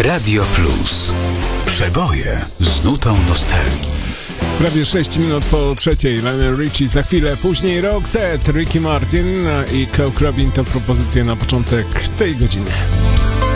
Radio Plus. Przeboje z nutą nostalgii. Prawie 6 minut po trzeciej. Lionel Richie za chwilę. Później Roxette, Ricky Martin i Coke Robin to propozycje na początek tej godziny.